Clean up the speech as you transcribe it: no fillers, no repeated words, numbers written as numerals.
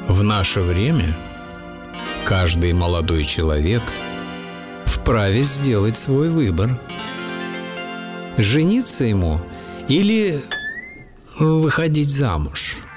В наше время каждый молодой человек вправе сделать свой выбор. Жениться ему или выходить замуж.